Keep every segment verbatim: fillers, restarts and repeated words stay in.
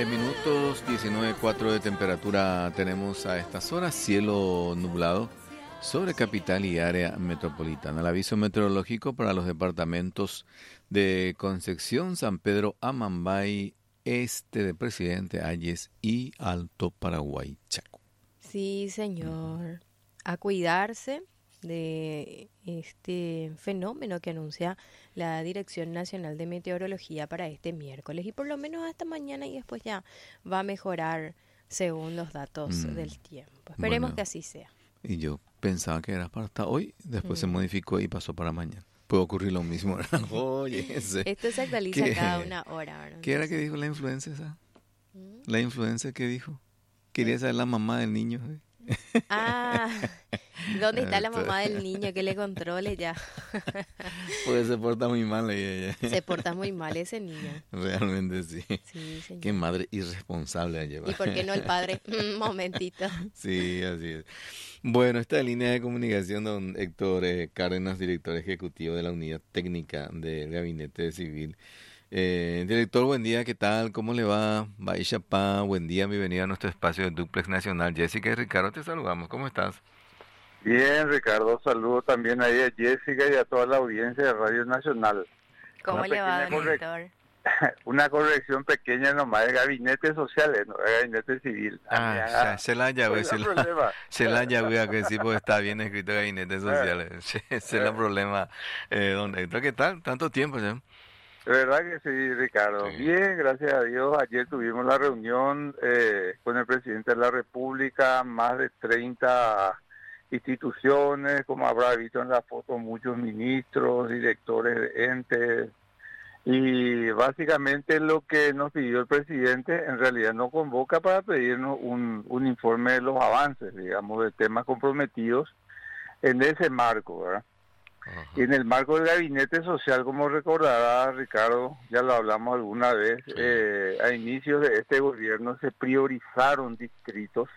diez minutos, diecinueve punto cuatro de temperatura tenemos a estas horas, cielo nublado sobre capital y área metropolitana. El aviso meteorológico para los departamentos de Concepción, San Pedro, Amambay, este de Presidente Hayes y Alto Paraguay, Chaco. Sí, señor. A cuidarse de este fenómeno que anuncia la Dirección Nacional de Meteorología para este miércoles y por lo menos hasta mañana y después ya va a mejorar según los datos mm. del tiempo. Esperemos bueno, que así sea. Y yo pensaba que era para hasta hoy, después mm. se modificó y pasó para mañana. Puede ocurrir lo mismo. Oye, ese. Esto se actualiza ¿Qué? cada una hora. ¿verdad? ¿Qué era que dijo la influencer esa? ¿Mm? La influencer que dijo. Quería saber la mamá del niño. ¿eh? Ah, ¿dónde está la mamá del niño que le controle ya? Pues se porta muy mal ella. Se porta muy mal ese niño. Realmente sí. Sí, señor. Qué madre irresponsable ha llevado. ¿Y por qué no el padre? Un momentito. Sí, así es. Bueno, esta línea de comunicación, don Héctor eh, Cárdenas, director ejecutivo de la Unidad Técnica del Gabinete Civil. Eh, director, buen día, ¿qué tal? ¿Cómo le va? Baishapá, buen día, bienvenida a nuestro espacio de Duplex Nacional. Jessica y Ricardo, te saludamos, ¿cómo estás? Bien, Ricardo, saludo también ahí a Jessica y a toda la audiencia de Radio Nacional. ¿Cómo Una le va, director? Una corrección pequeña nomás, de gabinetes sociales, no de gabinete civil. Ah, ya, se la llave, se la, se la llave a que sí, pues está bien escrito gabinetes sociales. Ese es el problema, eh, don Héctor, ¿qué tal? Tanto tiempo ya. De verdad que sí, Ricardo. Sí. Bien, gracias a Dios. Ayer tuvimos la reunión eh, con el presidente de la República, más de treinta instituciones, como habrá visto en la foto, muchos ministros, directores de entes. Y básicamente lo que nos pidió el presidente en realidad nos convoca para pedirnos un, un informe de los avances, digamos, de temas comprometidos en ese marco, ¿verdad? Y en el marco del gabinete social, como recordará Ricardo, ya lo hablamos alguna vez, sí. eh, a inicios de este gobierno se priorizaron distritos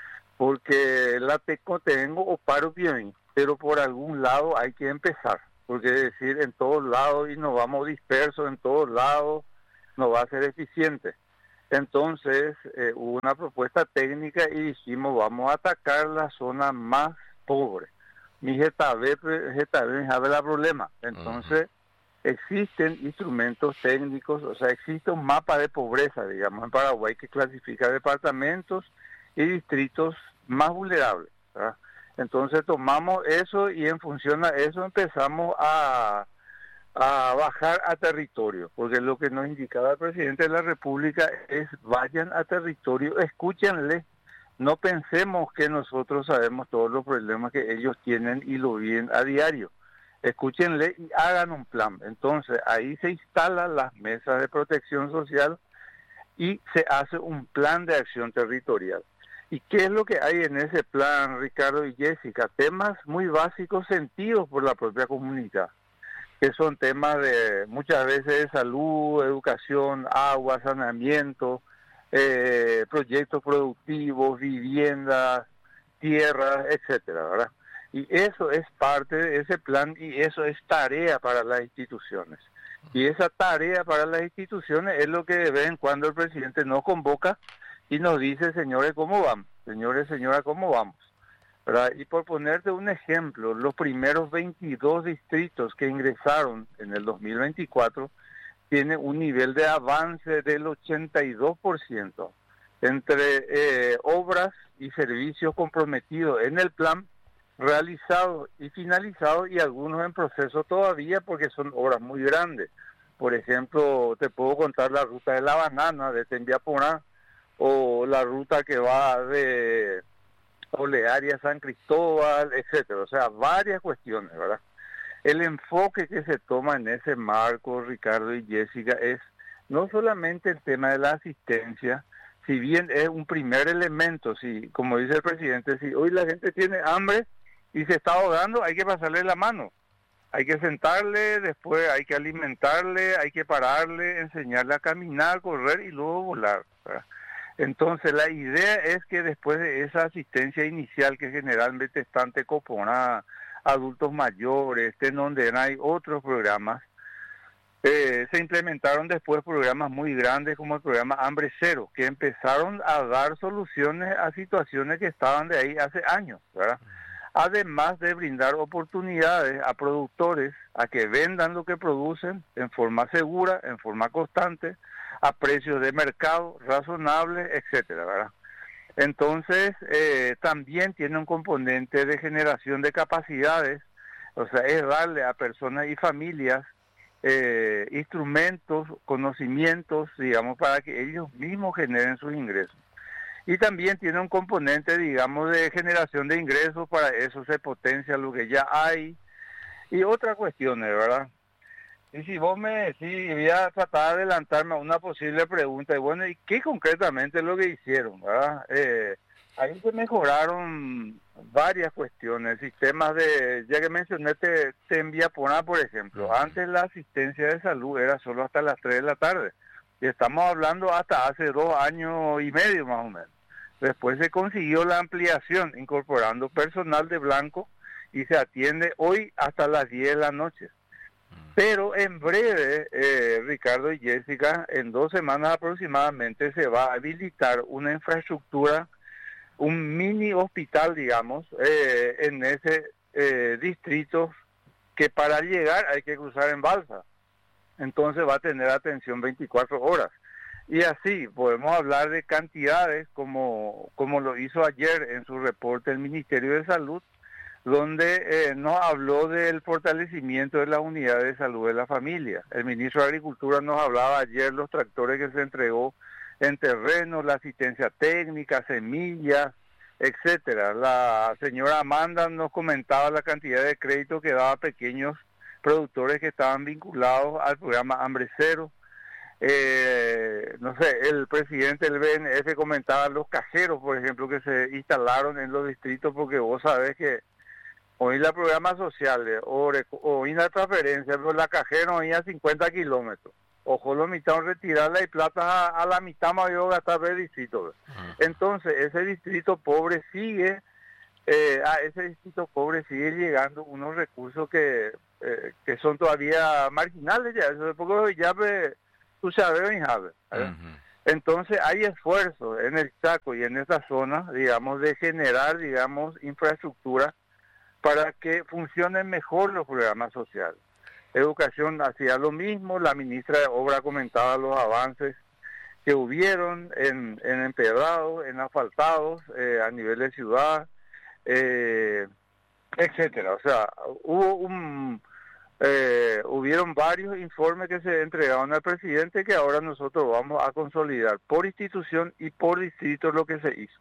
porque la teco tengo o paro bien, pero por algún lado hay que empezar, porque es decir, en todos lados y nos vamos dispersos, en todos lados no va a ser eficiente. Entonces eh, hubo una propuesta técnica y dijimos vamos a atacar la zona más pobre. Mi G T B sabe el problema. Entonces, uh-huh. existen instrumentos técnicos, o sea, existe un mapa de pobreza, digamos, en Paraguay que clasifica departamentos y distritos más vulnerables, ¿verdad? Entonces, tomamos eso y en función a eso empezamos a, a bajar a territorio, porque lo que nos indicaba el presidente de la República es vayan a territorio, escúchenle. No pensemos que nosotros sabemos todos los problemas que ellos tienen y lo viven a diario. Escúchenle y hagan un plan. Entonces, ahí se instalan las mesas de protección social y se hace un plan de acción territorial. ¿Y qué es lo que hay en ese plan, Ricardo y Jessica? Temas muy básicos sentidos por la propia comunidad, que son temas de muchas veces de salud, educación, agua, saneamiento, Eh, proyectos productivos, viviendas, tierras, etcétera, ¿verdad? Y eso es parte de ese plan y eso es tarea para las instituciones. Y esa tarea para las instituciones es lo que de vez en cuando el presidente nos convoca y nos dice, señores, ¿cómo vamos? Señores, señora, ¿cómo vamos? ¿Verdad? Y por ponerte un ejemplo, los primeros veintidós distritos que ingresaron en el dos mil veinticuatro tiene un nivel de avance del ochenta y dos por ciento entre eh, obras y servicios comprometidos en el plan, realizados y finalizados, y algunos en proceso todavía porque son obras muy grandes. Por ejemplo, te puedo contar la ruta de la banana de Tembiaporá o la ruta que va de Olearia a San Cristóbal, etcétera. O sea, varias cuestiones, ¿verdad? El enfoque que se toma en ese marco, Ricardo y Jessica, es no solamente el tema de la asistencia, si bien es un primer elemento, si, como dice el presidente, si hoy la gente tiene hambre y se está ahogando, hay que pasarle la mano, hay que sentarle, después hay que alimentarle, hay que pararle, enseñarle a caminar, correr y luego volar, ¿verdad? Entonces la idea es que después de esa asistencia inicial que generalmente está antecoponada, adultos mayores, en donde hay otros programas, Eh, se implementaron después programas muy grandes como el programa Hambre Cero, que empezaron a dar soluciones a situaciones que estaban de ahí hace años, ¿verdad? Además de brindar oportunidades a productores a que vendan lo que producen en forma segura, en forma constante, a precios de mercado razonables, etcétera, ¿verdad? Entonces, eh, también tiene un componente de generación de capacidades, o sea, es darle a personas y familias eh, instrumentos, conocimientos, digamos, para que ellos mismos generen sus ingresos. Y también tiene un componente, digamos, de generación de ingresos, para eso se potencia lo que ya hay. Y otras cuestiones, ¿verdad? Y si vos me decís, voy a tratar de adelantarme a una posible pregunta, y bueno, ¿y qué concretamente es lo que hicieron, verdad? Eh, ahí se mejoraron varias cuestiones, sistemas de, ya que mencioné, te, te envía por por ejemplo, antes la asistencia de salud era solo hasta las tres de la tarde, y estamos hablando hasta hace dos años y medio más o menos. Después se consiguió la ampliación, incorporando personal de blanco, y se atiende hoy hasta las diez de la noche. Pero en breve, eh, Ricardo y Jessica, en dos semanas aproximadamente se va a habilitar una infraestructura, un mini hospital, digamos, eh, en ese eh, distrito, que para llegar hay que cruzar en balsa. Entonces va a tener atención veinticuatro horas. Y así podemos hablar de cantidades como, como lo hizo ayer en su reporte el Ministerio de Salud, donde eh, nos habló del fortalecimiento de la unidad de salud de la familia. El ministro de Agricultura nos hablaba ayer los tractores que se entregó en terreno, la asistencia técnica, semillas, etcétera. La señora Amanda nos comentaba la cantidad de crédito que daba a pequeños productores que estaban vinculados al programa Hambre Cero. Eh, no sé, el presidente del B N F comentaba los cajeros, por ejemplo, que se instalaron en los distritos, porque vos sabés que hoy la programa social, o, o la transferencia, pero la cajera hoy a cincuenta kilómetros. Ojo, lo mitad retirarla y plata a, a la mitad más yo gastar el distrito. Entonces, ese distrito pobre sigue, eh, a ese distrito pobre sigue llegando unos recursos que, eh, que son todavía marginales ya, eso porque ya me, tú sabes, ¿verdad? Uh-huh. Entonces hay esfuerzo en el Chaco y en esa zona, digamos, de generar, digamos, infraestructura para que funcionen mejor los programas sociales. Educación hacía lo mismo, la ministra de Obra comentaba los avances que hubieron en, en empedrados, en asfaltados, eh, a nivel de ciudad, eh, etcétera. O sea, hubo un, eh, hubieron varios informes que se entregaron al presidente que ahora nosotros vamos a consolidar por institución y por distrito lo que se hizo.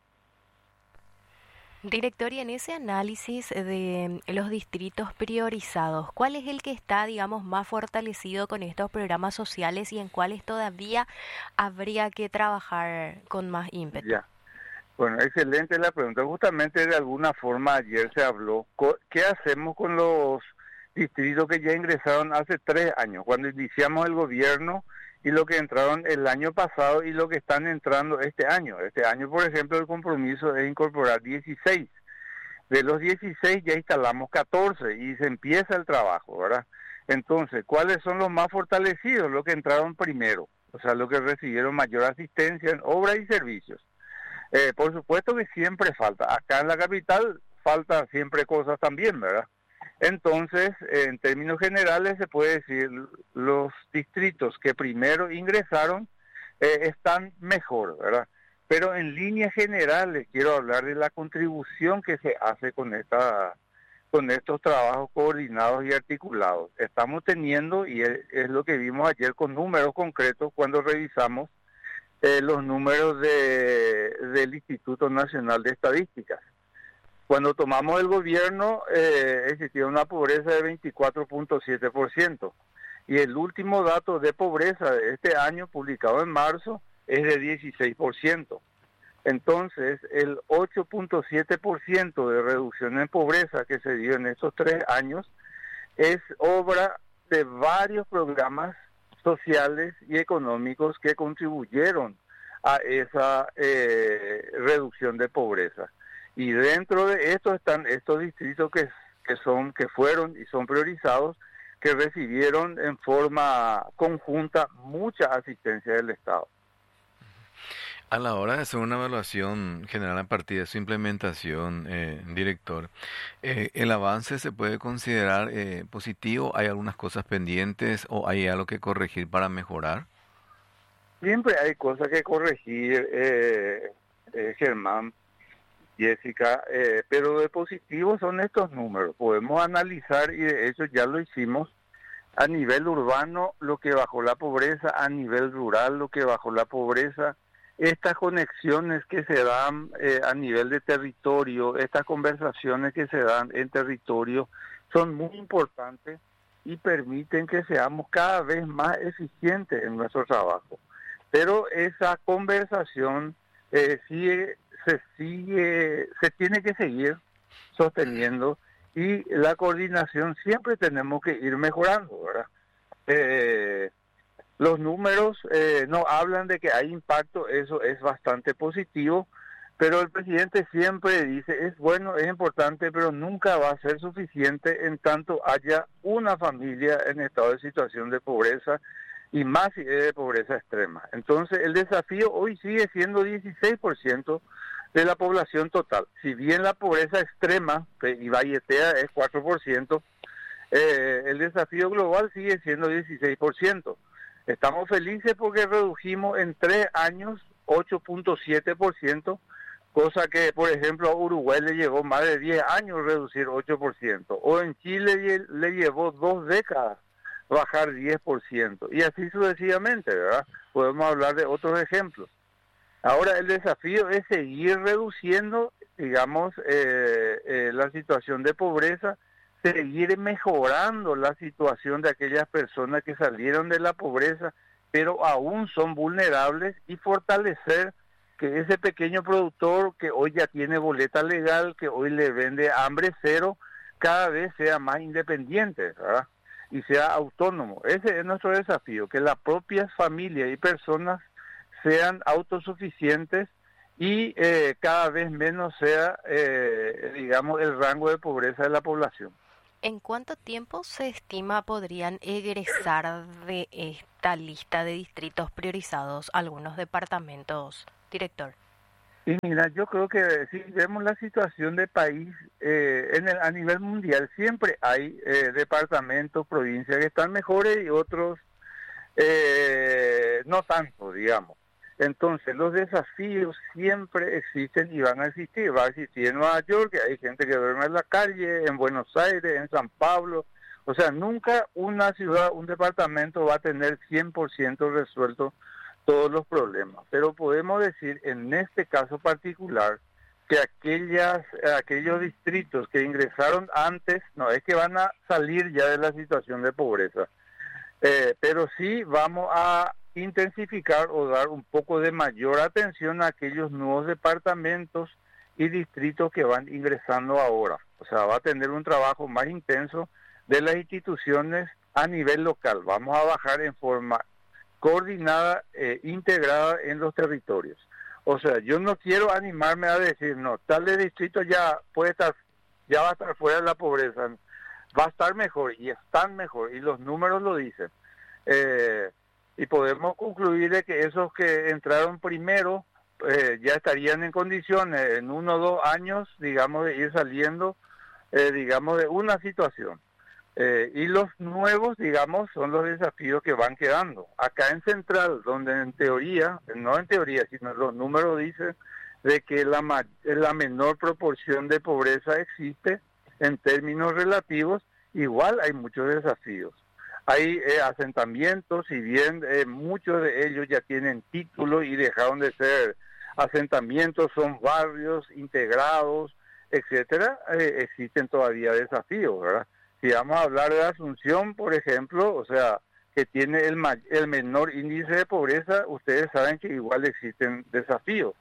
Director, y en ese análisis de los distritos priorizados, ¿cuál es el que está, digamos, más fortalecido con estos programas sociales y en cuáles todavía habría que trabajar con más ímpetu? Ya. Bueno, excelente la pregunta. Justamente de alguna forma ayer se habló, ¿qué hacemos con los distritos que ya ingresaron hace tres años, cuando iniciamos el gobierno, y lo que entraron el año pasado y lo que están entrando este año? Este año, por ejemplo, el compromiso es incorporar dieciséis. De los dieciséis ya instalamos catorce y se empieza el trabajo, ¿verdad? Entonces, ¿cuáles son los más fortalecidos? Los que entraron primero, o sea, los que recibieron mayor asistencia en obras y servicios. Eh, por supuesto que siempre falta. Acá en la capital falta siempre cosas también, ¿verdad? Entonces, en términos generales, se puede decir, los distritos que primero ingresaron eh, están mejor, ¿verdad? Pero en líneas generales quiero hablar de la contribución que se hace con esta, con estos trabajos coordinados y articulados. Estamos teniendo, y es, es lo que vimos ayer con números concretos cuando revisamos eh, los números de, del Instituto Nacional de Estadísticas. Cuando tomamos el gobierno, eh, existía una pobreza de veinticuatro punto siete por ciento. Y el último dato de pobreza de este año, publicado en marzo, es de dieciséis por ciento. Entonces, el ocho punto siete por ciento de reducción en pobreza que se dio en estos tres años es obra de varios programas sociales y económicos que contribuyeron a esa eh, reducción de pobreza. Y dentro de esto están estos distritos que, que son que fueron y son priorizados, que recibieron en forma conjunta mucha asistencia del Estado. A la hora de hacer una evaluación general a partir de su implementación, eh, director, eh, ¿el avance se puede considerar eh, positivo? ¿Hay algunas cosas pendientes o hay algo que corregir para mejorar? Siempre hay cosas que corregir, eh, eh, Germán, Jessica, eh, pero de positivo son estos números. Podemos analizar, y de hecho ya lo hicimos, a nivel urbano lo que bajó la pobreza, a nivel rural lo que bajó la pobreza. Estas conexiones que se dan eh, a nivel de territorio, estas conversaciones que se dan en territorio son muy importantes y permiten que seamos cada vez más eficientes en nuestro trabajo. Pero esa conversación eh, sigue, se sigue, se tiene que seguir sosteniendo y la coordinación siempre tenemos que ir mejorando, ¿verdad? Eh, Los números eh, no hablan de que hay impacto, eso es bastante positivo, pero el presidente siempre dice, es bueno, es importante, pero nunca va a ser suficiente en tanto haya una familia en estado de situación de pobreza, y más si es de pobreza extrema. Entonces, el desafío hoy sigue siendo dieciséis por ciento de la población total. Si bien la pobreza extrema, y valletea, es cuatro por ciento, eh, el desafío global sigue siendo dieciséis por ciento. Estamos felices porque redujimos en tres años ocho punto siete por ciento, cosa que, por ejemplo, a Uruguay le llevó más de diez años reducir ocho por ciento, o en Chile le llevó dos décadas bajar diez por ciento, y así sucesivamente, ¿verdad? Podemos hablar de otros ejemplos. Ahora el desafío es seguir reduciendo, digamos, eh, eh, la situación de pobreza, seguir mejorando la situación de aquellas personas que salieron de la pobreza, pero aún son vulnerables, y fortalecer que ese pequeño productor que hoy ya tiene boleta legal, que hoy le vende hambre cero, cada vez sea más independiente, ¿verdad? Y sea autónomo. Ese es nuestro desafío, que las propias familias y personas sean autosuficientes y eh, cada vez menos sea, eh, digamos, el rango de pobreza de la población. ¿En cuánto tiempo se estima podrían egresar de esta lista de distritos priorizados algunos departamentos, director? Y mira, yo creo que si vemos la situación del país eh, en el, a nivel mundial, siempre hay eh, departamentos, provincias que están mejores y otros eh, no tanto, digamos. Entonces, los desafíos siempre existen y van a existir. Va a existir en Nueva York, que hay gente que duerme en la calle, en Buenos Aires, en San Pablo. O sea, nunca una ciudad, un departamento va a tener cien por ciento resuelto todos los problemas. Pero podemos decir, en este caso particular, que aquellas, aquellos distritos que ingresaron antes, no es que van a salir ya de la situación de pobreza, eh, pero sí vamos a intensificar o dar un poco de mayor atención a aquellos nuevos departamentos y distritos que van ingresando ahora. O sea, va a tener un trabajo más intenso de las instituciones a nivel local. Vamos a bajar en forma coordinada, eh, integrada en los territorios. O sea, yo no quiero animarme a decir, no, tal de distrito ya puede estar, ya va a estar fuera de la pobreza, va a estar mejor, y están mejor, y los números lo dicen. Eh, y podemos concluir de que esos que entraron primero eh, ya estarían en condiciones en uno o dos años, digamos, de ir saliendo, eh, digamos, de una situación. Eh, y los nuevos, digamos, son los desafíos que van quedando. Acá en Central, donde en teoría, no en teoría, sino los números dicen de que la, ma- la menor proporción de pobreza existe en términos relativos, igual hay muchos desafíos. Hay eh, asentamientos, si bien eh, muchos de ellos ya tienen título y dejaron de ser asentamientos, son barrios integrados, etcétera, eh, existen todavía desafíos, ¿verdad? Si vamos a hablar de Asunción, por ejemplo, o sea, que tiene el, ma- el menor índice de pobreza, ustedes saben que igual existen desafíos.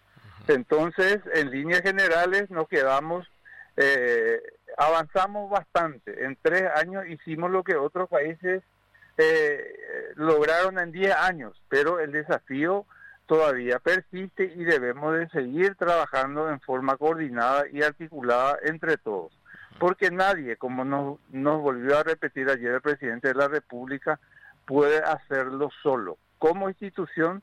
Entonces, en líneas generales, nos quedamos, eh, avanzamos bastante. En tres años hicimos lo que otros países eh, lograron en diez años, pero el desafío todavía persiste y debemos de seguir trabajando en forma coordinada y articulada entre todos. porque nadie, como nos, nos volvió a repetir ayer el presidente de la República, puede hacerlo solo, como institución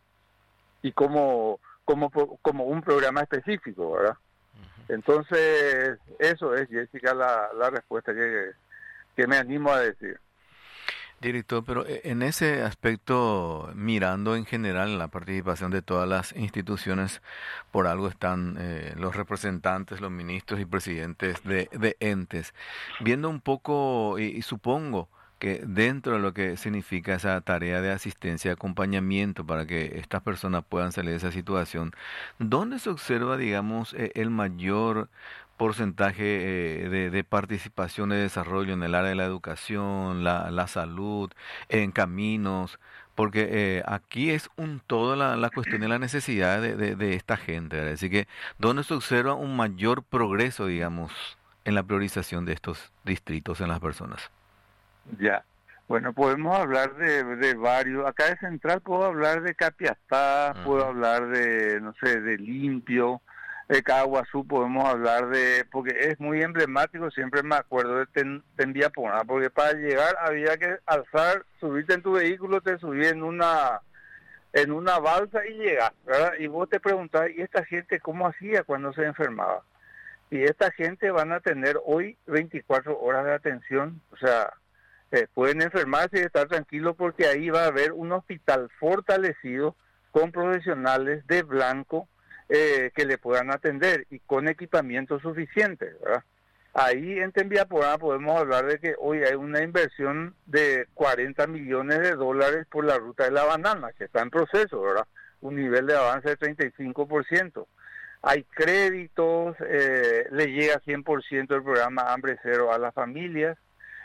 y como, como, como un programa específico, ¿verdad? Uh-huh. Entonces, eso es, Jessica, la, la respuesta que, que me animo a decir. Director, pero en ese aspecto, mirando en general la participación de todas las instituciones, por algo están eh, los representantes, los ministros y presidentes de, de entes, viendo un poco, y, y supongo que dentro de lo que significa esa tarea de asistencia y acompañamiento para que estas personas puedan salir de esa situación, ¿dónde se observa, digamos, eh, el mayor porcentaje eh, de, de participación de desarrollo en el área de la educación, la, la salud, en caminos? Porque eh, aquí es un todo la, la cuestión de la necesidad de, de, de esta gente, ¿verdad? Así que, ¿dónde se observa un mayor progreso, digamos, en la priorización de estos distritos en las personas? Ya, bueno, podemos hablar de, de varios. Acá de Central puedo hablar de Capiatá, uh-huh. puedo hablar de, no sé, de Limpio. De Caguazú podemos hablar de, porque es muy emblemático, siempre me acuerdo de Ten, Tembiapona, porque para llegar había que alzar, subirte en tu vehículo, te subí en una en una balsa y llegas, ¿verdad? Y vos te preguntás, ¿y esta gente cómo hacía cuando se enfermaba? Y esta gente van a tener hoy veinticuatro horas de atención, o sea, eh, pueden enfermarse y estar tranquilos porque ahí va a haber un hospital fortalecido con profesionales de blanco, Eh, que le puedan atender y con equipamiento suficiente, ¿verdad? Ahí en Tembiapora podemos hablar de que hoy hay una inversión de cuarenta millones de dólares por la ruta de la banana, que está en proceso, ¿verdad? Un nivel de avance de treinta y cinco por ciento. Hay créditos, eh, le llega cien por ciento el programa Hambre Cero a las familias.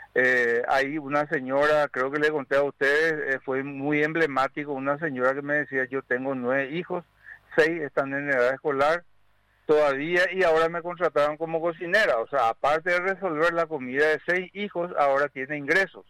Eh, hay una señora, creo que le conté a ustedes, eh, fue muy emblemático, una señora que me decía, yo tengo nueve hijos, seis están en edad escolar todavía y ahora me contrataron como cocinera, o sea, aparte de resolver la comida de seis hijos, ahora tiene ingresos.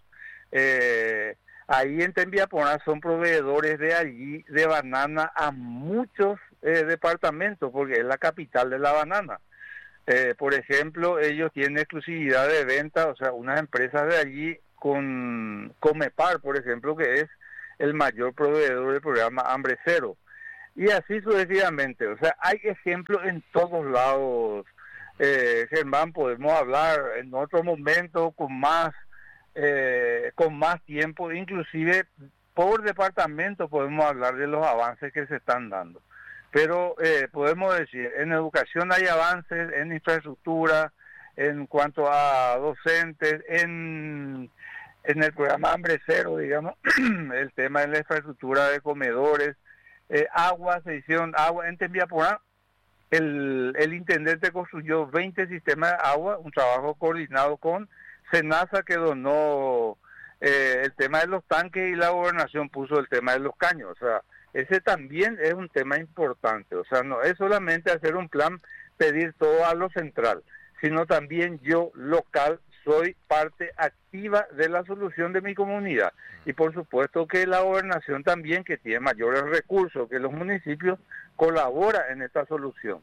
Eh, ahí en Tembiapona son proveedores de allí de banana a muchos eh, departamentos, porque es la capital de la banana. Eh, por ejemplo, ellos tienen exclusividad de venta, o sea, unas empresas de allí con Comepar, por ejemplo, que es el mayor proveedor del programa Hambre Cero. Y así sucesivamente, o sea, hay ejemplos en todos lados. Eh, Germán, podemos hablar en otro momento con más, eh, con más tiempo, inclusive por departamento podemos hablar de los avances que se están dando. Pero eh, podemos decir, en educación hay avances, en infraestructura, en cuanto a docentes, en, en el programa Hambre Cero, digamos, el tema de la infraestructura de comedores, Eh, agua, se hicieron agua en Tembiapora, el, el intendente construyó veinte sistemas de agua, un trabajo coordinado con Senasa, que donó eh, el tema de los tanques, y la gobernación puso el tema de los caños. O sea, ese también es un tema importante, o sea, no es solamente hacer un plan, pedir todo a lo central, sino también yo local soy parte activa de la solución de mi comunidad. Y por supuesto que la gobernación también, que tiene mayores recursos que los municipios, colabora en esta solución.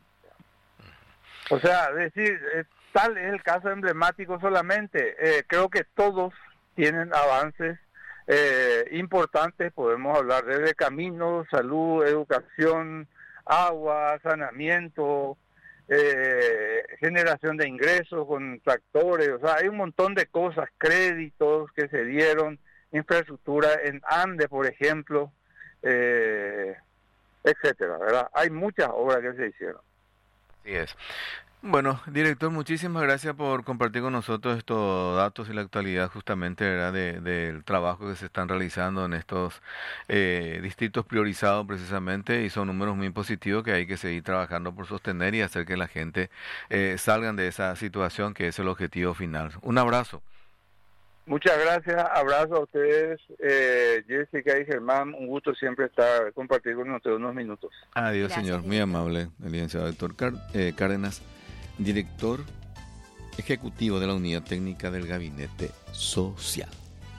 O sea, decir, eh, tal es el caso emblemático solamente. Eh, creo que todos tienen avances eh, importantes, podemos hablar desde caminos, salud, educación, agua, saneamiento, Eh, generación de ingresos con tractores, o sea, hay un montón de cosas, créditos que se dieron, infraestructura en Ande, por ejemplo, eh, etcétera, ¿verdad? Hay muchas obras que se hicieron. Así es. Bueno, director, muchísimas gracias por compartir con nosotros estos datos y la actualidad justamente, ¿verdad?, de, del trabajo que se están realizando en estos eh, distritos priorizados precisamente, y son números muy positivos que hay que seguir trabajando por sostener y hacer que la gente eh, salgan de esa situación, que es el objetivo final. Un abrazo. Muchas gracias, abrazo a ustedes, eh, Jessica y Germán, un gusto siempre estar compartir con ustedes unos minutos. Adiós, gracias, señor, muy amable, el licenciado doctor Car eh, Cárdenas, director ejecutivo de la Unidad Técnica del Gabinete Social.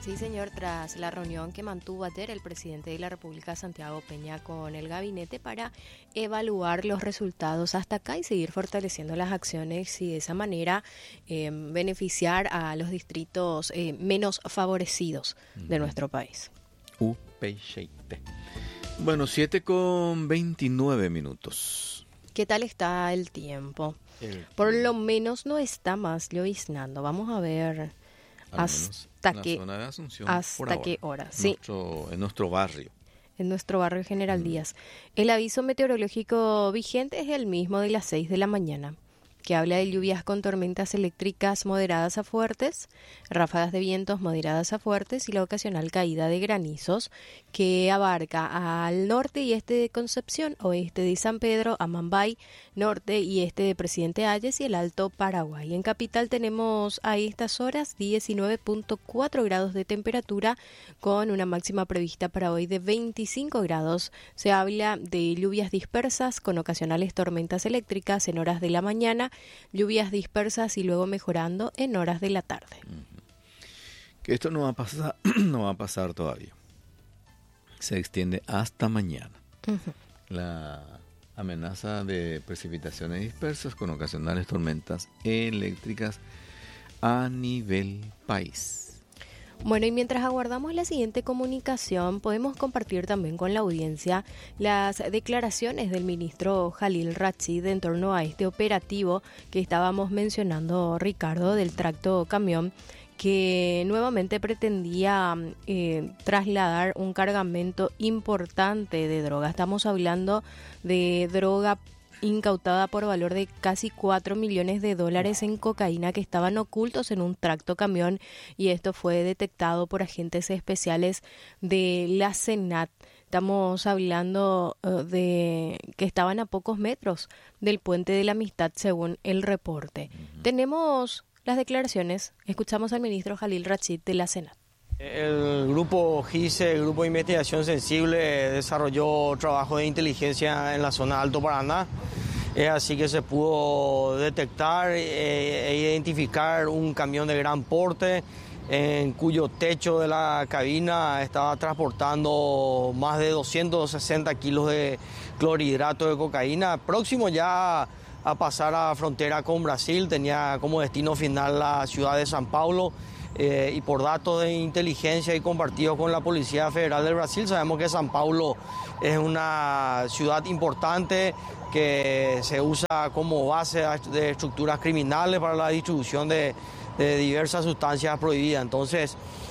Sí, señor, tras la reunión que mantuvo ayer el presidente de la República, Santiago Peña, con el gabinete para evaluar los resultados hasta acá y seguir fortaleciendo las acciones y de esa manera eh, beneficiar a los distritos eh, menos favorecidos de nuestro país. U P C T. Bueno, siete con veintinueve minutos. ¿Qué tal está el tiempo? El Por lo menos no está más lloviznando. Vamos a ver Al hasta menos qué en la zona de Asunción, hasta por ahora. qué hora. En Sí. nuestro, en nuestro barrio. En nuestro barrio General Díaz. El aviso meteorológico vigente es el mismo de las seis de la mañana, que habla de lluvias con tormentas eléctricas moderadas a fuertes, ráfagas de vientos moderadas a fuertes y la ocasional caída de granizos, que abarca al norte y este de Concepción, oeste de San Pedro, Amambay, norte y este de Presidente Hayes y el Alto Paraguay. En Capital tenemos a estas horas diecinueve punto cuatro grados de temperatura con una máxima prevista para hoy de veinticinco grados. Se habla de lluvias dispersas con ocasionales tormentas eléctricas en horas de la mañana, lluvias dispersas y luego mejorando en horas de la tarde. Que esto no va a pasar, no va a pasar todavía. Se extiende hasta mañana. Uh-huh. La amenaza de precipitaciones dispersas con ocasionales tormentas eléctricas a nivel país. Bueno, y mientras aguardamos la siguiente comunicación, podemos compartir también con la audiencia las declaraciones del ministro Jalil Rachid en torno a este operativo que estábamos mencionando, Ricardo, del tracto camión, que nuevamente pretendía eh, trasladar un cargamento importante de droga. Estamos hablando de droga incautada por valor de casi cuatro millones de dólares en cocaína que estaban ocultos en un tracto camión, y esto fue detectado por agentes especiales de la SENAT. Estamos hablando uh, de que estaban a pocos metros del Puente de la Amistad, según el reporte. Uh-huh. Tenemos las declaraciones. Escuchamos al ministro Jalil Rachid de la SENAT. El grupo G I C E, el Grupo de Investigación Sensible, desarrolló trabajo de inteligencia en la zona Alto Paraná. Es así que se pudo detectar e identificar un camión de gran porte en cuyo techo de la cabina estaba transportando más de doscientos sesenta kilos de clorhidrato de cocaína, próximo ya a pasar a frontera con Brasil. Tenía como destino final la ciudad de San Paulo. Eh, y por datos de inteligencia y compartidos con la Policía Federal del Brasil, sabemos que San Paulo es una ciudad importante que se usa como base de estructuras criminales para la distribución de, de diversas sustancias prohibidas. Entonces,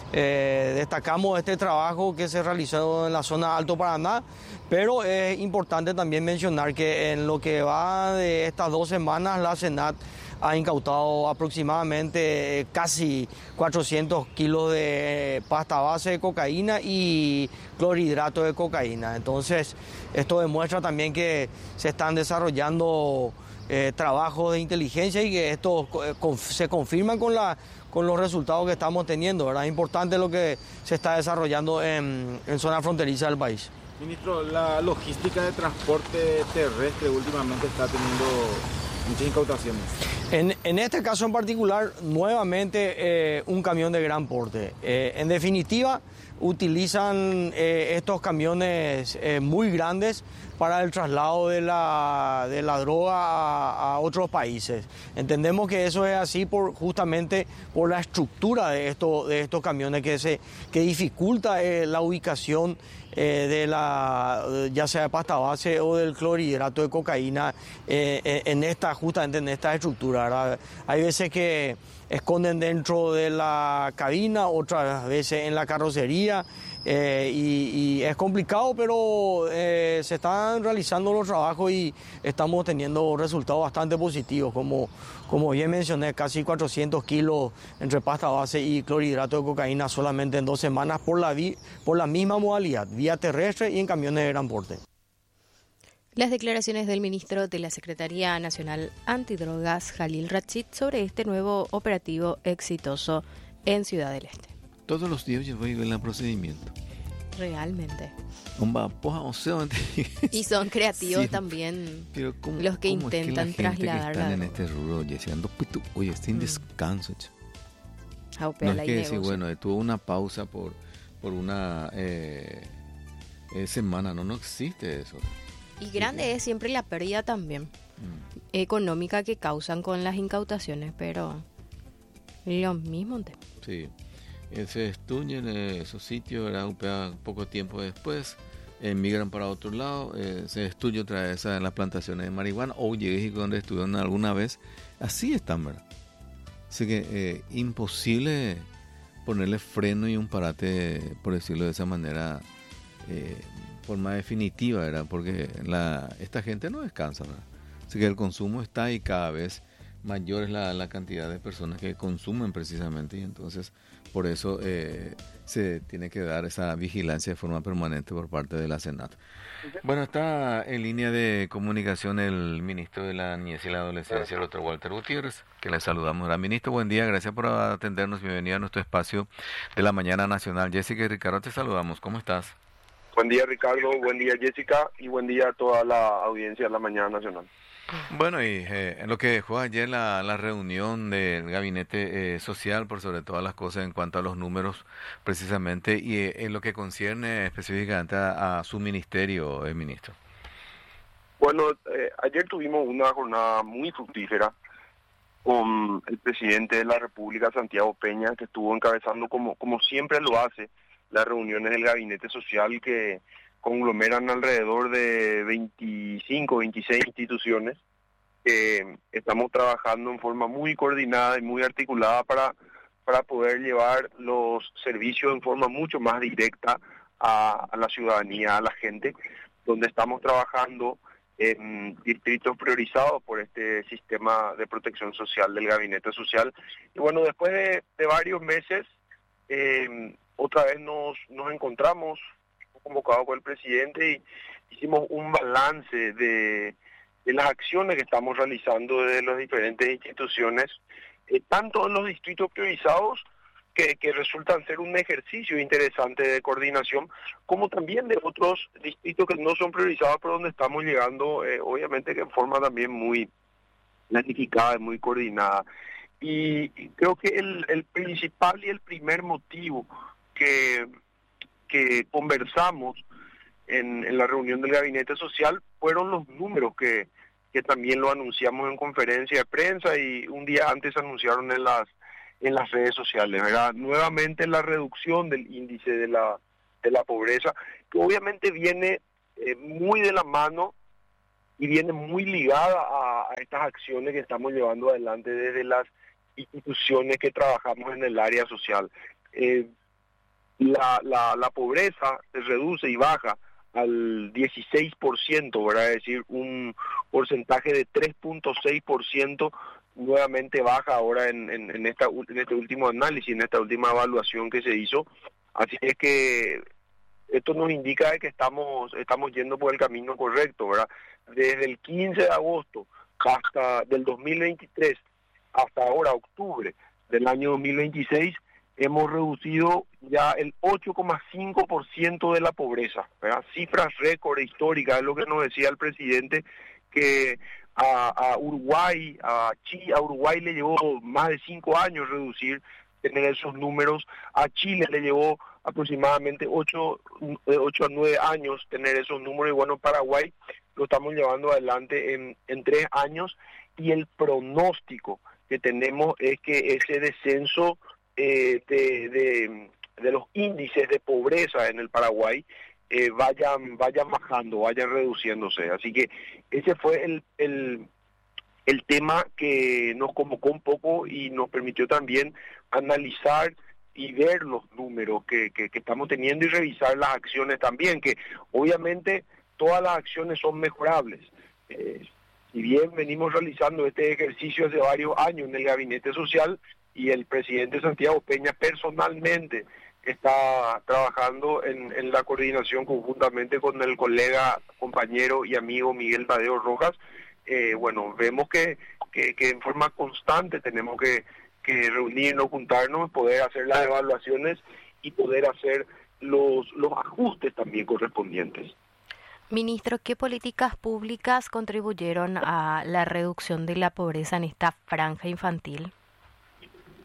eh, destacamos este trabajo que se realizó en la zona Alto Paraná, pero es importante también mencionar que en lo que va de estas dos semanas, la SENAT ha incautado aproximadamente casi cuatrocientos kilos de pasta base de cocaína y clorhidrato de cocaína. Entonces, esto demuestra también que se están desarrollando eh, trabajos de inteligencia y que esto eh, conf- se confirman con, la, con los resultados que estamos teniendo, ¿verdad? Es importante lo que se está desarrollando en, en zona fronteriza del país. Ministro, la logística de transporte terrestre últimamente está teniendo muchas incautaciones. En, en este caso en particular, nuevamente eh, un camión de gran porte. Eh, en definitiva, utilizan eh, estos camiones eh, muy grandes para el traslado de la, de la droga a, a otros países. Entendemos que eso es así por, justamente por la estructura de, esto, de estos camiones que, se, que dificulta eh, la ubicación eh, de la, ya sea de pasta base o del clorhidrato de cocaína eh, en esta, justamente en esta estructura, ¿verdad? Hay veces que esconden dentro de la cabina, otras veces en la carrocería. Eh, y, y es complicado, pero eh, se están realizando los trabajos y estamos teniendo resultados bastante positivos. Como, como bien mencioné, casi cuatrocientos kilos entre pasta base y clorhidrato de cocaína solamente en dos semanas por la, vi, por la misma modalidad, vía terrestre y en camiones de gran porte. Las declaraciones del ministro de la Secretaría Nacional Antidrogas, Jalil Rachid, sobre este nuevo operativo exitoso en Ciudad del Este. Todos los días yo voy a ver el procedimiento. Realmente. Y son creativos sí, también los que intentan es que la gente trasladar que están en este rubro, Jessy, ando, oye, está en descanso. No es que decir, bueno, tuvo una pausa por, por una eh, eh, semana, no, no existe eso. Y grande sí, es siempre la pérdida también mm. económica que causan con las incautaciones, pero lo mismo. Te... Sí, eh, se destruyen eh, esos sitios, ¿verdad? Un poco tiempo después emigran para otro lado, eh, se destruye otra vez en las plantaciones de marihuana, o llegué donde estuvieron alguna vez, así están, ¿verdad? Así que eh, imposible ponerle freno y un parate, por decirlo de esa manera, eh, forma definitiva, ¿verdad? Porque la, esta gente no descansa, ¿verdad? Así que el consumo está y cada vez mayor es la, la cantidad de personas que consumen precisamente, y entonces por eso eh, se tiene que dar esa vigilancia de forma permanente por parte de la Senat. Bueno, está en línea de comunicación el ministro de la Niñez y la Adolescencia, el doctor Walter Gutiérrez, que le saludamos. Al ministro, buen día, gracias por atendernos, bienvenido a nuestro espacio de la Mañana Nacional. Jessica y Ricardo, te saludamos, ¿cómo estás? Buen día, Ricardo, buen día, Jessica, y buen día a toda la audiencia de la Mañana Nacional. Bueno, y eh, en lo que dejó ayer la, la reunión del gabinete eh, social, por sobre todas las cosas en cuanto a los números precisamente, y eh, en lo que concierne específicamente a, a su ministerio, eh, ministro. Bueno, eh, ayer tuvimos una jornada muy fructífera con el presidente de la República, Santiago Peña, que estuvo encabezando, como, como siempre lo hace, las reuniones del gabinete social, que conglomeran alrededor de veinticinco, veintiséis instituciones. Eh, estamos trabajando en forma muy coordinada y muy articulada para, para poder llevar los servicios en forma mucho más directa a, a la ciudadanía, a la gente, donde estamos trabajando en distritos priorizados por este sistema de protección social del Gabinete Social. Y bueno, después de, de varios meses, eh, otra vez nos, nos encontramos convocado por el presidente y hicimos un balance de, de las acciones que estamos realizando desde las diferentes instituciones, eh, tanto en los distritos priorizados, que, que resultan ser un ejercicio interesante de coordinación, como también de otros distritos que no son priorizados, pero donde estamos llegando, eh, obviamente que en forma también muy planificada y muy coordinada. Y, y creo que el, el principal y el primer motivo que... que conversamos en, en la reunión del Gabinete Social fueron los números que, que también lo anunciamos en conferencia de prensa y un día antes anunciaron en las en las redes sociales, ¿verdad? Nuevamente la reducción del índice de la de la pobreza, que obviamente viene eh, muy de la mano y viene muy ligada a, a estas acciones que estamos llevando adelante desde las instituciones que trabajamos en el área social. Eh, La, la, la pobreza se reduce y baja al dieciséis por ciento, ¿verdad? Es decir, un porcentaje de tres punto seis por ciento nuevamente baja ahora en, en, en, esta, en este último análisis, en esta última evaluación que se hizo. Así es que esto nos indica que estamos, estamos yendo por el camino correcto, ¿verdad? Desde el quince de agosto hasta del dos mil veintitrés hasta ahora, octubre del año dos mil veintiséis, hemos reducido ya el ocho coma cinco por ciento de la pobreza, ¿verdad? Cifras récord históricas, es lo que nos decía el presidente, que a, a Uruguay, a Chile, a Uruguay le llevó más de cinco años reducir, tener esos números, a Chile le llevó aproximadamente ocho a nueve años tener esos números, y bueno, Paraguay lo estamos llevando adelante en, en tres años, y el pronóstico que tenemos es que ese descenso Eh, de, de, de los índices de pobreza en el Paraguay eh, vayan vayan bajando, vayan reduciéndose. Así que ese fue el, el, el tema que nos convocó un poco y nos permitió también analizar y ver los números que, que, que estamos teniendo y revisar las acciones también, que obviamente todas las acciones son mejorables. Eh, si bien venimos realizando este ejercicio hace varios años en el Gabinete Social, y el presidente Santiago Peña personalmente está trabajando en, en la coordinación conjuntamente con el colega, compañero y amigo Miguel Tadeo Rojas, eh, bueno, vemos que, que, que en forma constante tenemos que, que reunirnos, juntarnos, poder hacer las evaluaciones y poder hacer los, los ajustes también correspondientes. Ministro, ¿qué políticas públicas contribuyeron a la reducción de la pobreza en esta franja infantil?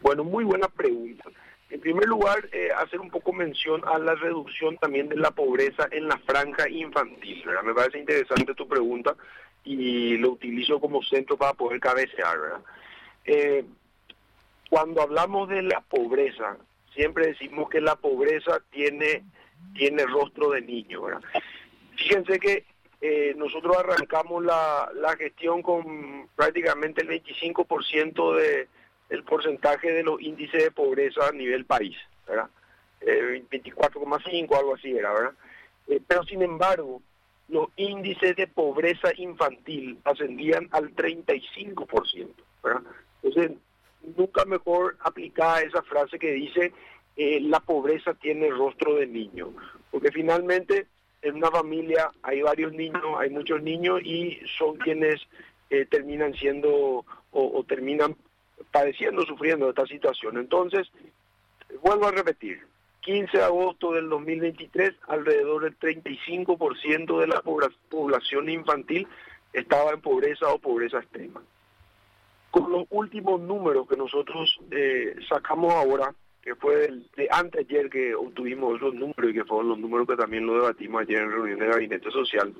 Bueno, muy buena pregunta. En primer lugar, eh, hacer un poco mención a la reducción también de la pobreza en la franja infantil, ¿verdad? Me parece interesante tu pregunta y lo utilizo como centro para poder cabecear, ¿verdad? Eh, cuando hablamos de la pobreza, siempre decimos que la pobreza tiene, tiene rostro de niño, ¿verdad? Fíjense que eh, nosotros arrancamos la, la gestión con prácticamente el veinticinco por ciento de el porcentaje de los índices de pobreza a nivel país, ¿verdad? Eh, veinticuatro coma cinco, algo así era, ¿verdad? Eh, pero sin embargo, los índices de pobreza infantil ascendían al treinta y cinco por ciento, ¿verdad? Entonces, nunca mejor aplicada esa frase que dice eh, la pobreza tiene rostro de niño, porque finalmente en una familia hay varios niños, hay muchos niños y son quienes eh, terminan siendo o, o terminan padeciendo, sufriendo esta situación. Entonces, vuelvo a repetir, quince de agosto del dos mil veintitrés, alrededor del treinta y cinco por ciento de la población infantil estaba en pobreza o pobreza extrema. Con los últimos números que nosotros eh, sacamos ahora, que fue el de anteayer que obtuvimos esos números y que fueron los números que también lo debatimos ayer en reunión de gabinete social,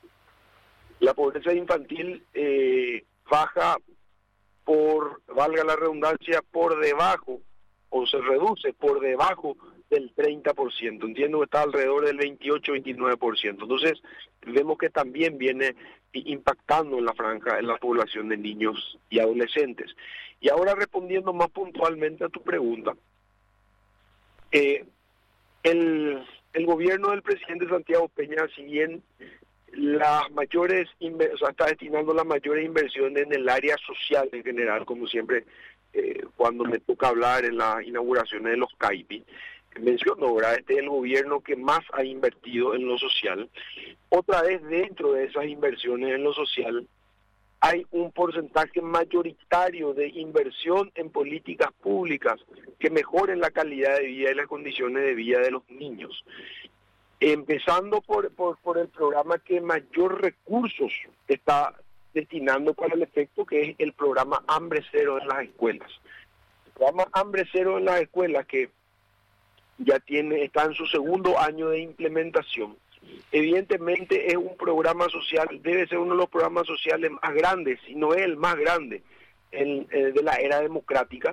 la pobreza infantil eh, baja por, valga la redundancia, por debajo, o se reduce por debajo del treinta por ciento. Entiendo que está alrededor del veintiocho a veintinueve por ciento. Entonces, vemos que también viene impactando en la franja, en la población de niños y adolescentes. Y ahora respondiendo más puntualmente a tu pregunta, eh, el, el gobierno del presidente Santiago Peña, si bien las mayores, o sea, está destinando las mayores inversiones en el área social en general, como siempre, eh, cuando me toca hablar en las inauguraciones de los CAIPI, menciono, ¿verdad? Este es el gobierno que más ha invertido en lo social. Otra vez, dentro de esas inversiones en lo social, hay un porcentaje mayoritario de inversión en políticas públicas que mejoren la calidad de vida y las condiciones de vida de los niños. Empezando por, por, por el programa que mayor recursos está destinando para el efecto, que es el programa Hambre Cero en las escuelas. El programa Hambre Cero en las escuelas, que ya tiene, está en su segundo año de implementación. Evidentemente es un programa social, debe ser uno de los programas sociales más grandes, si no es el más grande en, eh, de la era democrática.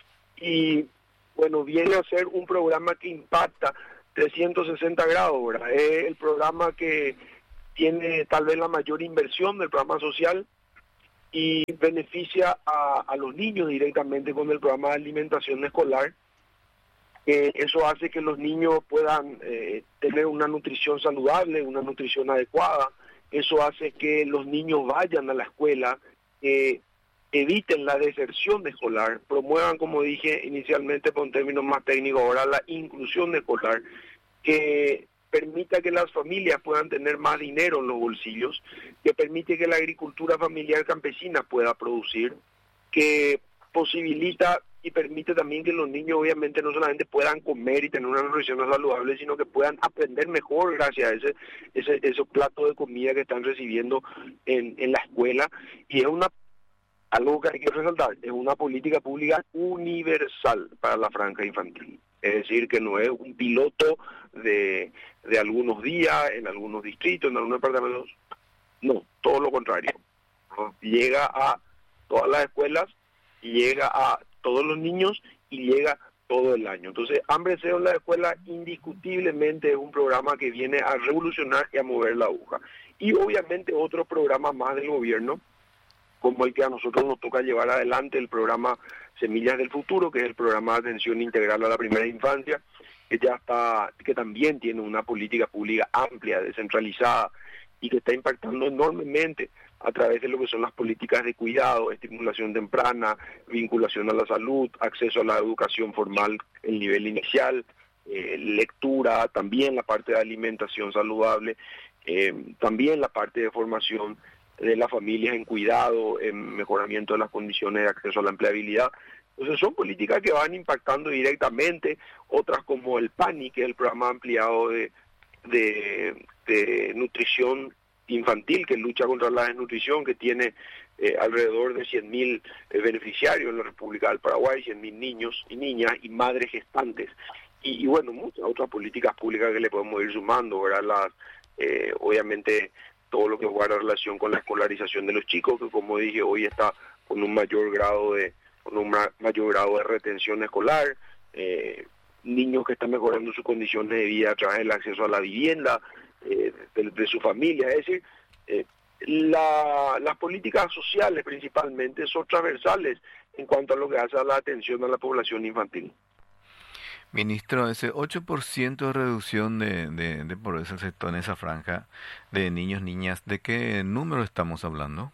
Y bueno, viene a ser un programa que impacta trescientos sesenta grados, ¿verdad? Es el programa que tiene tal vez la mayor inversión del programa social y beneficia a, a los niños directamente con el programa de alimentación escolar. Eh, eso hace que los niños puedan eh, tener una nutrición saludable, una nutrición adecuada. Eso hace que los niños vayan a la escuela, eh, eviten la deserción escolar, promuevan, como dije inicialmente con términos más técnicos, ahora la inclusión escolar, que permita que las familias puedan tener más dinero en los bolsillos, que permite que la agricultura familiar campesina pueda producir, que posibilita y permite también que los niños obviamente no solamente puedan comer y tener una nutrición saludable, sino que puedan aprender mejor gracias a ese, ese esos platos de comida que están recibiendo en, en la escuela. Y es una algo que hay que resaltar, es una política pública universal para la franja infantil. Es decir, que no es un piloto de, de algunos días, en algunos distritos, en algunos departamentos. No, todo lo contrario. Llega a todas las escuelas, llega a todos los niños y llega todo el año. Entonces, Hambre Cero en la escuela indiscutiblemente es un programa que viene a revolucionar y a mover la aguja. Y obviamente otro programa más del gobierno, como el que a nosotros nos toca llevar adelante, el programa Semillas del Futuro, que es el programa de atención integral a la primera infancia, que ya está, que también tiene una política pública amplia, descentralizada, y que está impactando enormemente a través de lo que son las políticas de cuidado, estimulación temprana, vinculación a la salud, acceso a la educación formal en nivel inicial, eh, lectura, también la parte de alimentación saludable, eh, también la parte de formación de las familias en cuidado, en mejoramiento de las condiciones de acceso a la empleabilidad. Entonces son políticas que van impactando directamente, otras como el PANI, que es el programa ampliado de, de, de nutrición infantil que lucha contra la desnutrición, que tiene eh, alrededor de cien mil eh, beneficiarios en la República del Paraguay, cien mil niños y niñas y madres gestantes. Y, y bueno, muchas otras políticas públicas que le podemos ir sumando, ¿verdad? Las, eh, obviamente todo lo que guarda relación con la escolarización de los chicos, que como dije, hoy está con un mayor grado de, con un ma- mayor grado de retención escolar, eh, niños que están mejorando sus condiciones de vida a través del acceso a la vivienda, eh, de, de su familia, es decir, eh, la, las políticas sociales principalmente son transversales en cuanto a lo que hace a la atención a la población infantil. Ministro, ese ocho por ciento de reducción de, de, de pobreza del sector en esa franja de niños, niñas, ¿de qué número estamos hablando?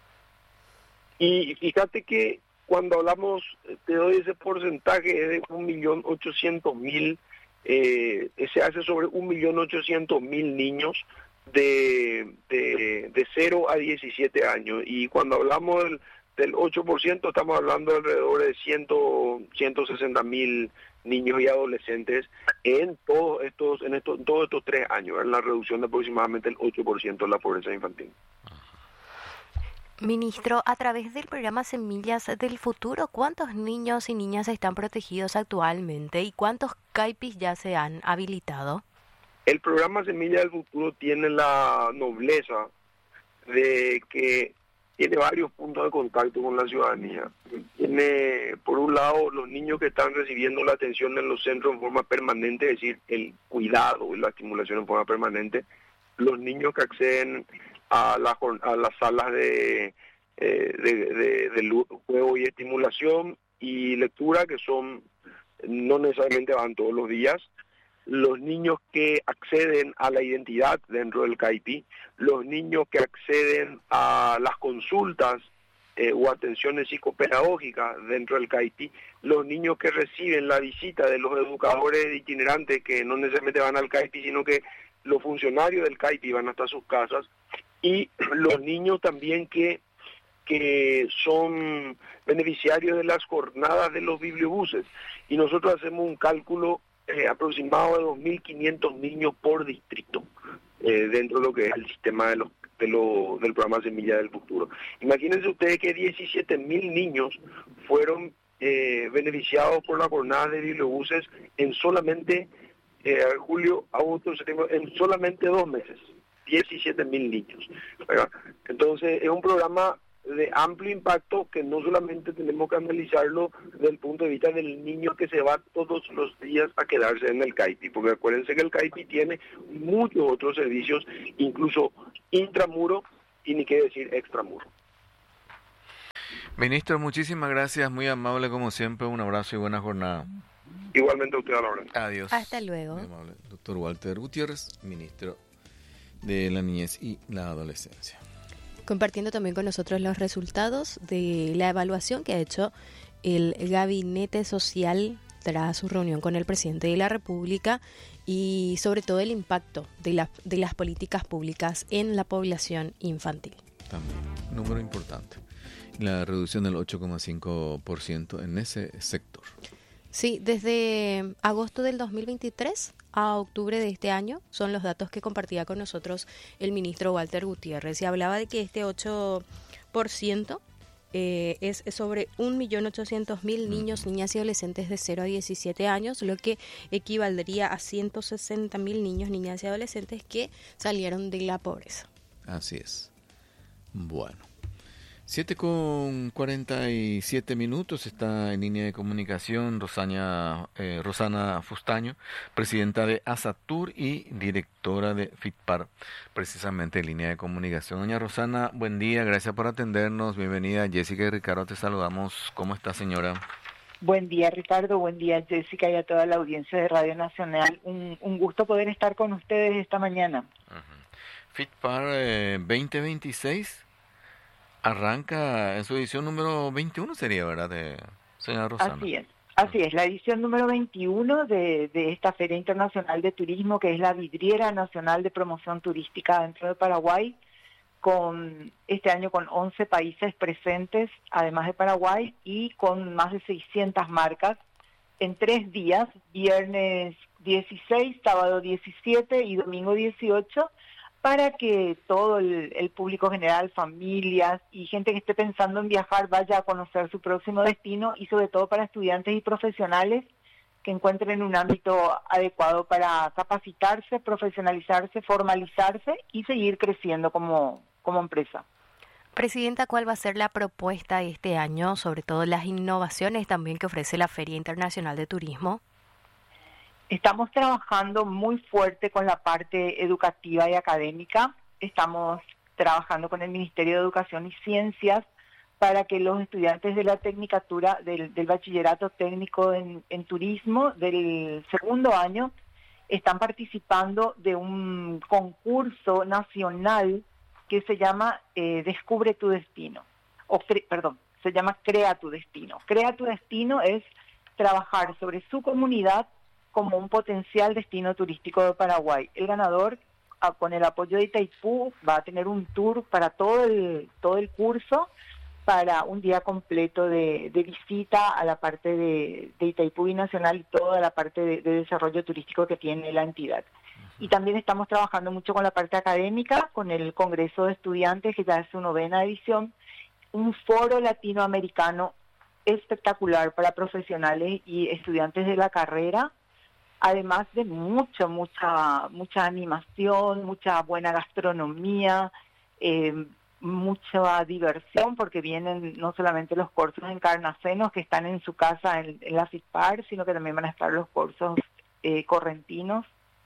Y fíjate que cuando hablamos, te doy ese porcentaje de un millón ochocientos mil, eh, se hace sobre un millón ochocientos mil niños de, de, de cero a diecisiete años. Y cuando hablamos del, del ocho por ciento, estamos hablando de alrededor de cien, ciento sesenta mil niños y adolescentes en todos estos, en estos, en todos estos tres años, en la reducción de aproximadamente el ocho por ciento de la pobreza infantil. Ministro, a través del programa Semillas del Futuro, ¿cuántos niños y niñas están protegidos actualmente y cuántos CAIPIs ya se han habilitado? El programa Semillas del Futuro tiene la nobleza de que tiene varios puntos de contacto con la ciudadanía. Tiene, por un lado, los niños que están recibiendo la atención en los centros en forma permanente, es decir, el cuidado y la estimulación en forma permanente, los niños que acceden a, la, a las salas de, eh, de, de, de juego y estimulación y lectura, que son no necesariamente van todos los días, los niños que acceden a la identidad dentro del CAIPI, los niños que acceden a las consultas eh, o atenciones psicopedagógicas dentro del CAIPI, los niños que reciben la visita de los educadores itinerantes que no necesariamente van al CAIPI, sino que los funcionarios del CAIPI van hasta sus casas, y los niños también que que son beneficiarios de las jornadas de los bibliobuses. Y nosotros hacemos un cálculo eh, aproximado de dos mil quinientos niños por distrito eh, dentro de lo que es el sistema de los, de lo, del programa Semilla del Futuro. Imagínense ustedes que diecisiete mil niños fueron eh, beneficiados por la jornada de bibliobuses en solamente eh, julio, agosto, septiembre, en solamente dos meses. diecisiete mil niños. ¿Verdad? Entonces es un programa de amplio impacto que no solamente tenemos que analizarlo desde el punto de vista del niño que se va todos los días a quedarse en el CAIPI, porque acuérdense que el CAIPI tiene muchos otros servicios, incluso intramuro y ni qué decir extramuro. Ministro, muchísimas gracias, muy amable como siempre, un abrazo y buena jornada. Igualmente a usted, a la hora. Adiós. Hasta luego. Muy amable. Doctor Walter Gutiérrez, ministro de la Niñez y la Adolescencia. Compartiendo también con nosotros los resultados de la evaluación que ha hecho el Gabinete Social tras su reunión con el presidente de la República y sobre todo el impacto de, la, de las políticas públicas en la población infantil. También, número importante, la reducción del ocho coma cinco por ciento en ese sector. Sí, desde agosto del dos mil veintitrés a octubre de este año son los datos que compartía con nosotros el ministro Walter Gutiérrez y hablaba de que este ocho por ciento eh, es sobre un millón ochocientos mil niños, niñas y adolescentes de cero a diecisiete años, lo que equivaldría a ciento sesenta mil niños, niñas y adolescentes que salieron de la pobreza. Así es. Bueno. siete con cuarenta y siete minutos, está en línea de comunicación Rosana, eh, Rosana Fustaño, presidenta de ASATUR y directora de FITPAR, precisamente en línea de comunicación. Doña Rosana, buen día, gracias por atendernos, bienvenida. Jessica y Ricardo, te saludamos. ¿Cómo está, señora? Buen día, Ricardo, buen día, Jessica, y a toda la audiencia de Radio Nacional. Un, un gusto poder estar con ustedes esta mañana. Uh-huh. FITPAR eh, veinte veintiséis arranca en su edición número veintiuno, sería, ¿verdad, de señora Rosana? Así es, así es, la edición número veintiuno de, de esta Feria Internacional de Turismo, que es la vidriera nacional de promoción turística dentro de Paraguay, con este año con once países presentes, además de Paraguay, y con más de seiscientas marcas, en tres días, viernes dieciséis, sábado diecisiete y domingo dieciocho, para que todo el, el público general, familias y gente que esté pensando en viajar vaya a conocer su próximo destino, y sobre todo para estudiantes y profesionales que encuentren un ámbito adecuado para capacitarse, profesionalizarse, formalizarse y seguir creciendo como, como empresa. Presidenta, ¿cuál va a ser la propuesta este año, sobre todo las innovaciones también que ofrece la Feria Internacional de Turismo? Estamos trabajando muy fuerte con la parte educativa y académica. Estamos trabajando con el Ministerio de Educación y Ciencias para que los estudiantes de la tecnicatura, del, del bachillerato técnico en, en turismo del segundo año, están participando de un concurso nacional que se llama eh, Descubre tu Destino, o cre, perdón, se llama Crea tu Destino. Crea tu Destino es trabajar sobre su comunidad como un potencial destino turístico de Paraguay. El ganador, a, con el apoyo de Itaipú, va a tener un tour para todo el, todo el curso, para un día completo de, de visita a la parte de, de Itaipú Binacional y toda la parte de, de desarrollo turístico que tiene la entidad. Y también estamos trabajando mucho con la parte académica, con el Congreso de Estudiantes, que ya es su novena edición, un foro latinoamericano espectacular para profesionales y estudiantes de la carrera, además de mucho, mucha, mucha animación, mucha buena gastronomía, eh, mucha diversión, porque vienen no solamente los cursos encarnacenos que están en su casa en, en la FISPAR, sino que también van a estar los cursos eh, correntinos.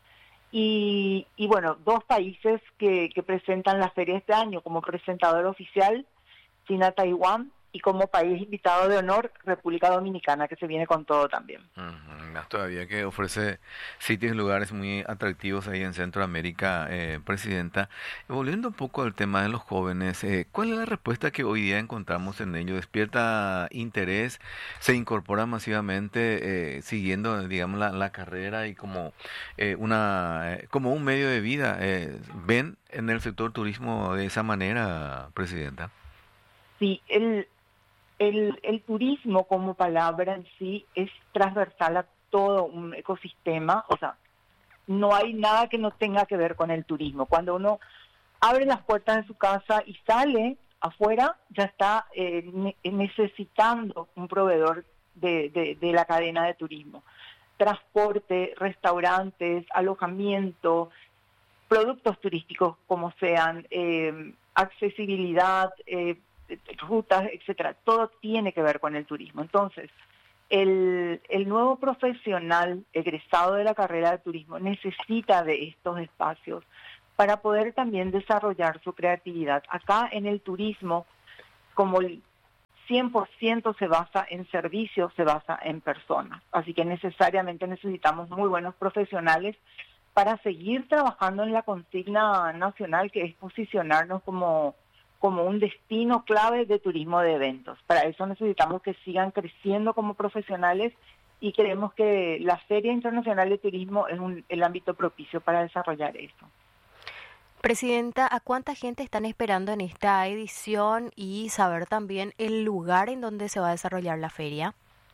Y, y bueno, dos países que, que presentan la feria este año como presentador oficial, China-Taiwán, y como país invitado de honor, República Dominicana, que se viene con todo también. Uh-huh. Más todavía que ofrece sitios y lugares muy atractivos ahí en Centroamérica, eh, Presidenta. Volviendo un poco al tema de los jóvenes, eh, ¿cuál es la respuesta que hoy día encontramos en ello? ¿Despierta interés? ¿Se incorpora masivamente eh, siguiendo, digamos, la, la carrera y como, eh, una, eh, como un medio de vida? Eh, ¿Ven en el sector turismo de esa manera, Presidenta? Sí, el... El, el turismo como palabra en sí es transversal a todo un ecosistema, o sea, no hay nada que no tenga que ver con el turismo. Cuando uno abre las puertas de su casa y sale afuera, ya está eh, ne- necesitando un proveedor de, de, de la cadena de turismo. Transporte, restaurantes, alojamiento, productos turísticos como sean, eh, accesibilidad, eh, rutas, etcétera, todo tiene que ver con el turismo. Entonces, el, el nuevo profesional egresado de la carrera de turismo necesita de estos espacios para poder también desarrollar su creatividad. Acá en el turismo, como el cien por ciento se basa en servicios, se basa en personas. Así que necesariamente necesitamos muy buenos profesionales para seguir trabajando en la consigna nacional, que es posicionarnos como como un destino clave de turismo de eventos. Para eso necesitamos que sigan creciendo como profesionales y creemos que la Feria Internacional de Turismo es un, el ámbito propicio para desarrollar eso. Presidenta, ¿a cuánta gente están esperando en esta edición y saber también el lugar en donde se va a desarrollar la feria?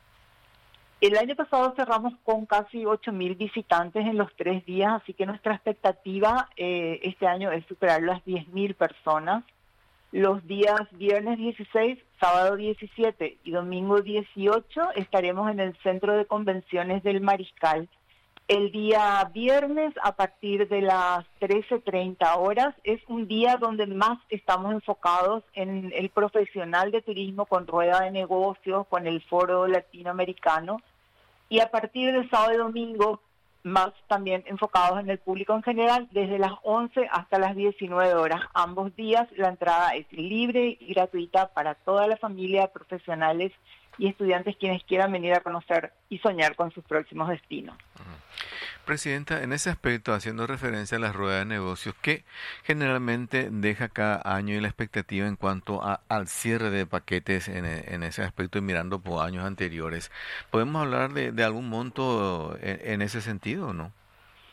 El año pasado cerramos con casi ocho mil visitantes en los tres días, así que nuestra expectativa eh, este año es superar las diez mil personas. Los días viernes dieciséis, sábado diecisiete y domingo dieciocho estaremos en el Centro de Convenciones del Mariscal. El día viernes, a partir de las trece treinta horas, es un día donde más estamos enfocados en el profesional de turismo con rueda de negocios, con el foro latinoamericano. Y a partir del sábado y domingo, más también enfocados en el público en general, desde las once hasta las diecinueve horas. Ambos días la entrada es libre y gratuita para toda la familia, profesionales y estudiantes quienes quieran venir a conocer y soñar con sus próximos destinos. Presidenta, en ese aspecto, haciendo referencia a las ruedas de negocios, ¿qué generalmente deja cada año y la expectativa en cuanto a, al cierre de paquetes en, en ese aspecto y mirando por años anteriores? ¿Podemos hablar de, de algún monto en, en ese sentido o no?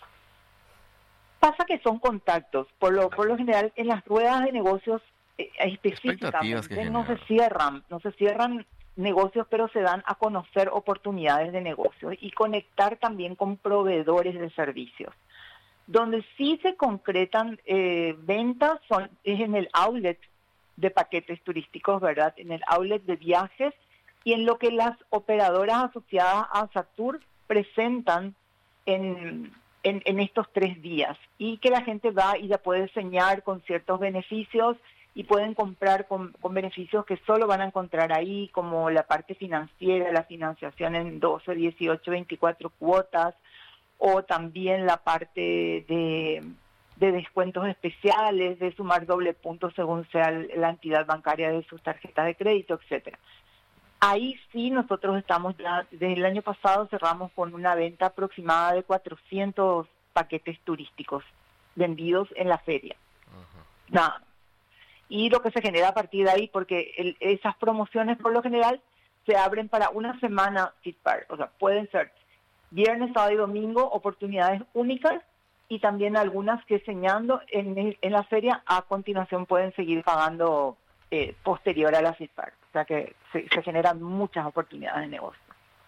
Pasa que son contactos. Por lo, por lo general, en las ruedas de negocios eh, específicamente no se cierran, no se cierran negocios, pero se dan a conocer oportunidades de negocios y conectar también con proveedores de servicios. Donde sí se concretan eh, ventas son, es en el outlet de paquetes turísticos, ¿verdad? En el outlet de viajes y en lo que las operadoras asociadas a Satur presentan en, en, en estos tres días. Y que la gente va y ya puede señalar con ciertos beneficios y pueden comprar con, con beneficios que solo van a encontrar ahí, como la parte financiera, la financiación en doce, dieciocho, veinticuatro cuotas, o también la parte de, de descuentos especiales, de sumar doble punto según sea la entidad bancaria de sus tarjetas de crédito, etcétera. Ahí sí nosotros estamos ya, desde el año pasado cerramos con una venta aproximada de cuatrocientos paquetes turísticos vendidos en la feria. Uh-huh. Nada. Y lo que se genera a partir de ahí, porque el, esas promociones por lo general se abren para una semana FitPark, o sea, pueden ser viernes, sábado y domingo, oportunidades únicas, y también algunas que señalando en, en la feria a continuación pueden seguir pagando eh, posterior a la FitPark. O sea que se, se generan muchas oportunidades de negocio.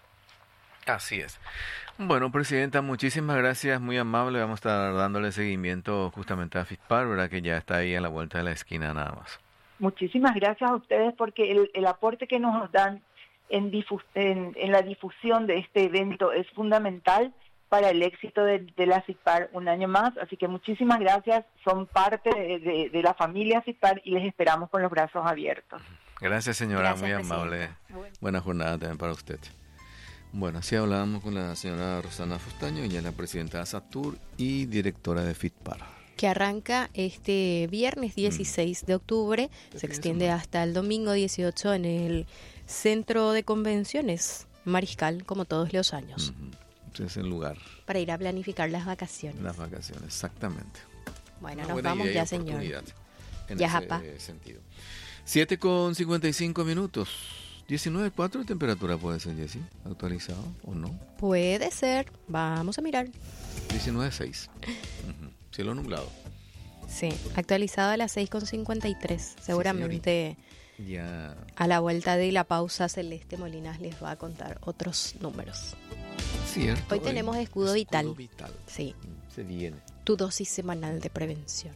Así es. Bueno, Presidenta, muchísimas gracias, muy amable. Vamos a estar dándole seguimiento justamente a FitPark, ¿verdad? Que ya está ahí a la vuelta de la esquina nada más. Muchísimas gracias a ustedes porque el, el aporte que nos dan en, difu- en, en la difusión de este evento es fundamental para el éxito de, de la FitPark un año más. Así que muchísimas gracias, son parte de, de, de la familia FitPark y les esperamos con los brazos abiertos. Gracias, señora, gracias, muy amable. Bueno. Buena jornada también para usted. Bueno, así hablábamos con la señora Rosana Fustaño, ella es la presidenta de Satur y directora de FitPark. Que arranca este viernes dieciséis mm. de octubre, se extiende hasta el domingo dieciocho en el Centro de Convenciones Mariscal, como todos los años. Mm-hmm. Es el lugar. Para ir a planificar las vacaciones. Las vacaciones, exactamente. Bueno, Una nos vamos ya, señor. En ya, ese sentido. siete con cincuenta y cinco minutos. diecinueve punto cuatro de temperatura puede ser, Jessy, actualizado o no. Puede ser, vamos a mirar. diecinueve punto seis. Uh-huh. Cielo nublado. Sí, actualizado a las seis con cincuenta y tres. Seguramente sí, ya. A la vuelta de la pausa, Celeste Molinas les va a contar otros números. Cierto. Hoy, hoy tenemos escudo, escudo vital. vital. Sí. Se viene. Tu dosis semanal de prevención.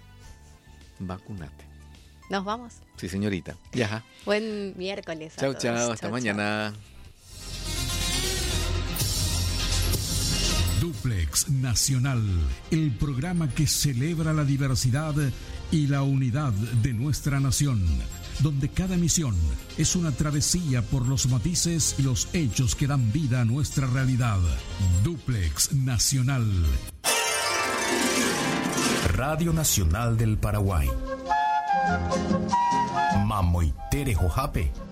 Vacunate. ¿Nos vamos? Sí, señorita. Ya. Buen miércoles. Chao, chao. Hasta chau, mañana. Chau. Duplex Nacional, el programa que celebra la diversidad y la unidad de nuestra nación, donde cada emisión es una travesía por los matices y los hechos que dan vida a nuestra realidad. Duplex Nacional. Radio Nacional del Paraguay. Mamoitere Jojape.